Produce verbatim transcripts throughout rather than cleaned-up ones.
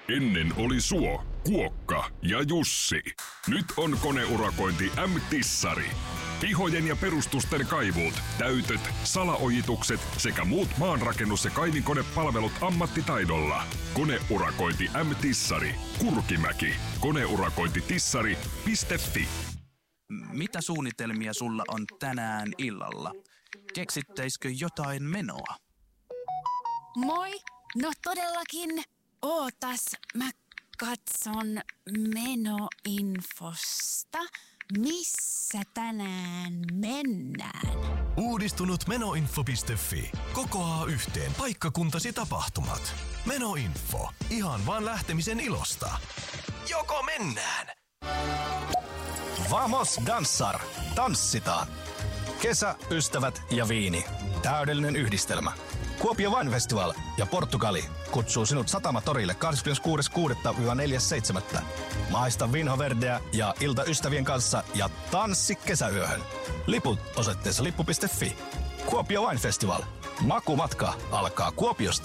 Ennen oli Suo, Kuokka ja Jussi. Nyt on koneurakointi M-Tissari. Pihojen ja perustusten kaivuut, täytöt, salaojitukset sekä muut maanrakennus- ja kaivinkonepalvelut ammattitaidolla. Koneurakointi M-Tissari. Kurkimäki. Koneurakointitissari piste fi. Mitä suunnitelmia sulla on tänään illalla? Keksittäisikö jotain menoa? Moi! No todellakin. Ootas, mä katson menoinfosta. Missä tänään mennään? Uudistunut menoinfo piste fi kokoaa yhteen paikkakuntasi tapahtumat. Menoinfo. Ihan vaan lähtemisen ilosta. Joko mennään? Vamos dansar. Tanssitaan. Kesä, ystävät ja viini. Täydellinen yhdistelmä. Kuopio Wine Festival ja Portugali kutsuu sinut Satamatorille kahdeskymmeneskuudes kuudetta neljäs seitsemättä Maista Vinho Verdeä ja ilta ystävien kanssa ja tanssi kesäyöhön. Liput osoitteessa lippu piste fi. Kuopio Wine Festival. Makumatka alkaa Kuopiosta.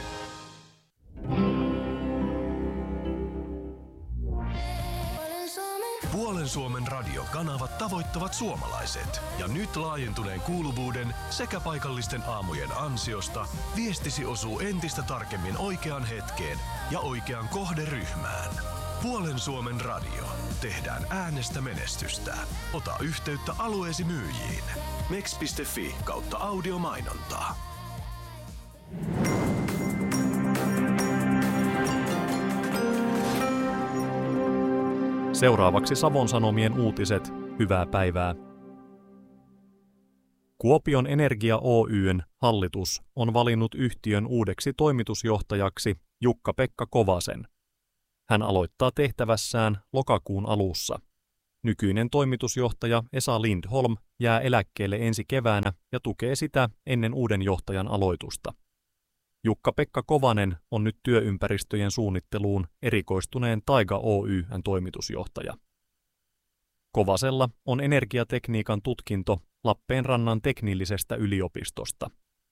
Puolen Suomen radiokanavat tavoittavat suomalaiset. Ja nyt laajentuneen kuuluvuuden sekä paikallisten aamujen ansiosta viestisi osuu entistä tarkemmin oikeaan hetkeen ja oikeaan kohderyhmään. Puolen Suomen radio. Tehdään äänestä menestystä. Ota yhteyttä alueesi myyjiin. meks piste fi kautta audiomainontaa. Seuraavaksi Savon Sanomien uutiset. Hyvää päivää. Kuopion Energia Oy:n hallitus on valinnut yhtiön uudeksi toimitusjohtajaksi Jukka-Pekka Kovasen. Hän aloittaa tehtävässään lokakuun alussa. Nykyinen toimitusjohtaja Esa Lindholm jää eläkkeelle ensi keväänä ja tukee sitä ennen uuden johtajan aloitusta. Jukka-Pekka Kovanen on nyt työympäristöjen suunnitteluun erikoistuneen Taiga Oy:n toimitusjohtaja. Kovasella on energiatekniikan tutkinto Lappeenrannan teknillisestä yliopistosta.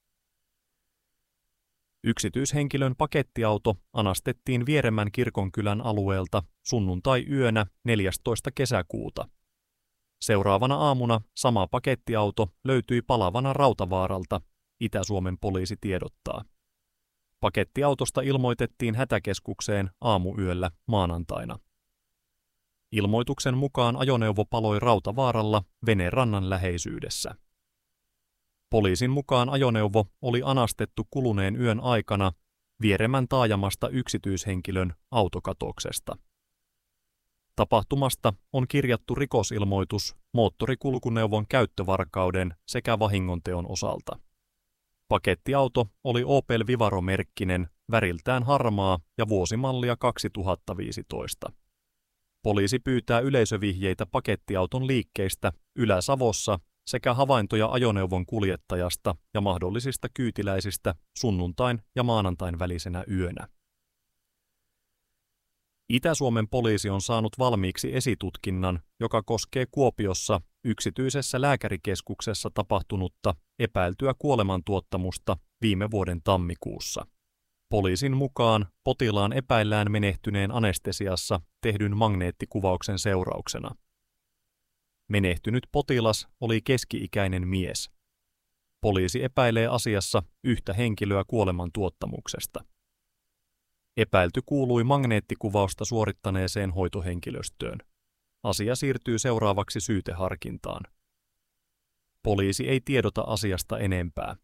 Yksityishenkilön pakettiauto anastettiin Vieremän kirkonkylän alueelta sunnuntai-yönä neljästoista kesäkuuta. Seuraavana aamuna sama pakettiauto löytyi palavana Rautavaaralta, Itä-Suomen poliisi tiedottaa. Pakettiautosta ilmoitettiin hätäkeskukseen aamuyöllä maanantaina. Ilmoituksen mukaan ajoneuvo paloi Rautavaaralla Venerannan läheisyydessä. Poliisin mukaan ajoneuvo oli anastettu kuluneen yön aikana Vieremän taajamasta yksityishenkilön autokatoksesta. Tapahtumasta on kirjattu rikosilmoitus moottorikulkuneuvon käyttövarkauden sekä vahingonteon osalta. Pakettiauto oli Opel Vivaro-merkkinen, väriltään harmaa ja vuosimallia kaksituhattaviisitoista. Poliisi pyytää yleisövihjeitä pakettiauton liikkeistä Ylä-Savossa sekä havaintoja ajoneuvon kuljettajasta ja mahdollisista kyytiläisistä sunnuntain ja maanantain välisenä yönä. Itä-Suomen poliisi on saanut valmiiksi esitutkinnan, joka koskee Kuopiossa yksityisessä lääkärikeskuksessa tapahtunutta epäiltyä kuolemantuottamusta viime vuoden tammikuussa. Poliisin mukaan potilaan epäillään menehtyneen anestesiassa tehdyn magneettikuvauksen seurauksena. Menehtynyt potilas oli keski-ikäinen mies. Poliisi epäilee asiassa yhtä henkilöä kuolemantuottamuksesta. Epäilty kuului magneettikuvausta suorittaneeseen hoitohenkilöstöön. Asia siirtyy seuraavaksi syyteharkintaan. Poliisi ei tiedota asiasta enempää.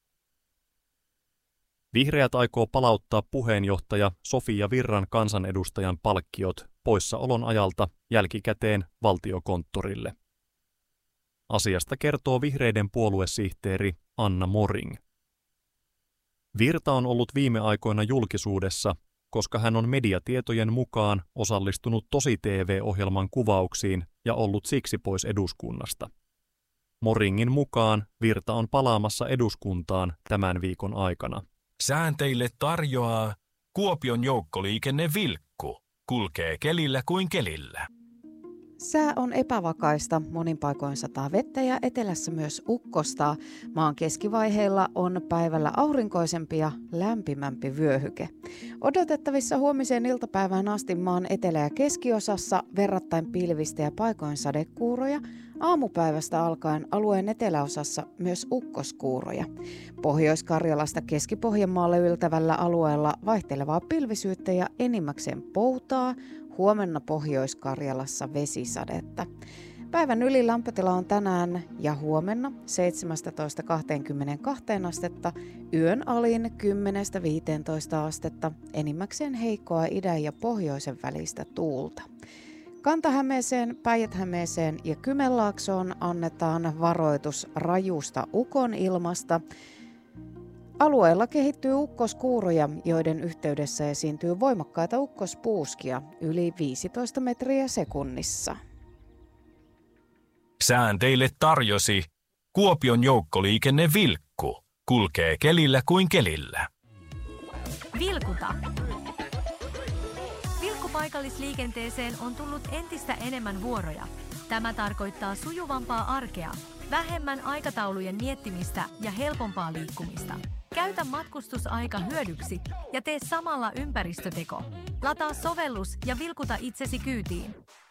Vihreät aikoo palauttaa puheenjohtaja Sofia Virran kansanedustajan palkkiot poissaolon ajalta jälkikäteen Valtiokonttorille. Asiasta kertoo vihreiden puoluesihteeri Anna Moring. Virta on ollut viime aikoina julkisuudessa, koska hän on mediatietojen mukaan osallistunut Tosi-T V-ohjelman kuvauksiin ja ollut siksi pois eduskunnasta. Moringin mukaan Virta on palaamassa eduskuntaan tämän viikon aikana. Sään teille tarjoaa Kuopion joukkoliikenne Vilkku. Kulkee kelillä kuin kelillä. Sää on epävakaista, monin paikoin sataa vettä ja etelässä myös ukkostaa. Maan keskivaiheilla on päivällä aurinkoisempi ja lämpimämpi vyöhyke. Odotettavissa huomiseen iltapäivään asti maan etelä- ja keskiosassa verrattain pilvistä ja paikoin sadekuuroja. Aamupäivästä alkaen alueen eteläosassa myös ukkoskuuroja. Pohjois-Karjalasta Keski-Pohjanmaalle yltävällä alueella vaihtelevaa pilvisyyttä ja enimmäkseen poutaa. Huomenna Pohjois-Karjalassa vesisadetta. Päivän ylilämpötila on tänään ja huomenna seitsemästätoista kaksikymmentäkaksi astetta, yön alin kymmenestä viiteentoista astetta, enimmäkseen heikkoa idän ja pohjoisen välistä tuulta. Kanta-Hämeeseen, Päijät-Hämeeseen ja Kymenlaaksoon annetaan varoitus rajusta ukonilmasta. Alueella kehittyy ukkoskuuroja, joiden yhteydessä esiintyy voimakkaita ukkospuuskia yli viisitoista metriä sekunnissa. Sään teille tarjosi Kuopion joukkoliikenne Vilkku. Kulkee kelillä kuin kelillä. Vilkuta. Vilkkupaikallisliikenteeseen on tullut entistä enemmän vuoroja. Tämä tarkoittaa sujuvampaa arkea, vähemmän aikataulujen miettimistä ja helpompaa liikkumista. Käytä matkustusaika hyödyksi ja tee samalla ympäristöteko. Lataa sovellus ja vilkuta itsesi kyytiin.